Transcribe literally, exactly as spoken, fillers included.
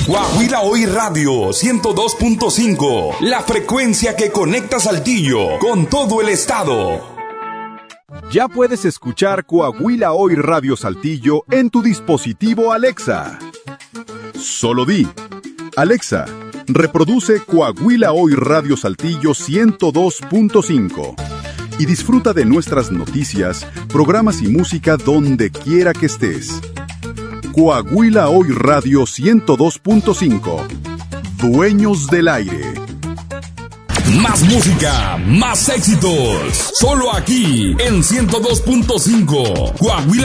Coahuila Hoy Radio ciento dos punto cinco, la frecuencia que conecta Saltillo con todo el estado. Ya puedes escuchar Coahuila Hoy Radio Saltillo en tu dispositivo Alexa. Solo di: Alexa, reproduce Coahuila Hoy Radio Saltillo ciento dos punto cinco y disfruta de nuestras noticias, programas y música donde quiera que estés. Coahuila Hoy Radio ciento dos punto cinco. Dueños del aire. Más música, más éxitos. Solo aquí en ciento dos punto cinco. Coahuila